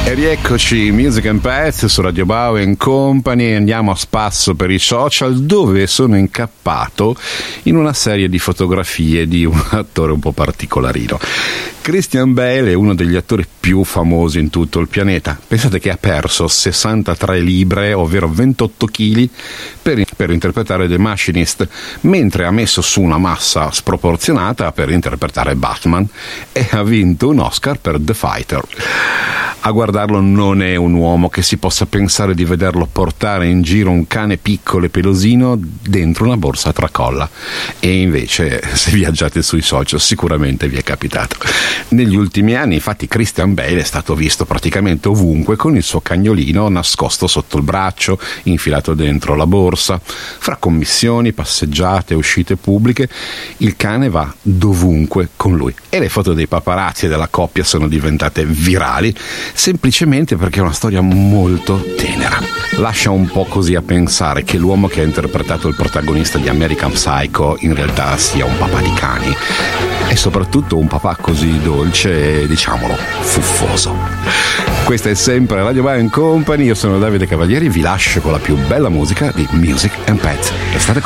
E rieccoci, Music and Pets su Radio Bau Company. Andiamo a spasso per i social, dove sono incappato in una serie di fotografie di un attore un po' particolarino. Christian Bale è uno degli attori più famosi in tutto il pianeta. Pensate che ha perso 63 libbre, ovvero 28 kg, per interpretare The Machinist, mentre ha messo su una massa sproporzionata per interpretare Batman, e ha vinto un Oscar per The Fighter. A guardarlo non è un uomo che si possa pensare di vederlo portare in giro un cane piccolo e pelosino dentro una borsa a tracolla. E invece, se viaggiate sui social, sicuramente vi è capitato. Negli ultimi anni, infatti, Christian Bale è stato visto praticamente ovunque con il suo cagnolino nascosto sotto il braccio, infilato dentro la borsa. Fra commissioni, passeggiate, uscite pubbliche, il cane va dovunque con lui. E le foto dei paparazzi e della coppia sono diventate virali, semplicemente perché è una storia molto tenera. Lascia un po' così a pensare che l'uomo che ha interpretato il protagonista di American Psycho in realtà sia un papà di cani, e soprattutto un papà così dolce e, diciamolo, fuffoso. Questa è sempre Radio Bau Company, io sono Davide Cavalieri, vi lascio con la più bella musica di Music and Pets. Restate con